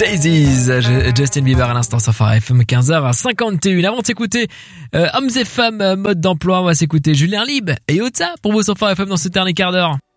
Daisies, Justin Bieber à l'instant sur Phare FM 15h51. Avant de s'écouter Hommes et Femmes mode d'emploi, on va s'écouter Julien Lieb et Ota pour vous sur Phare FM dans ce dernier quart d'heure.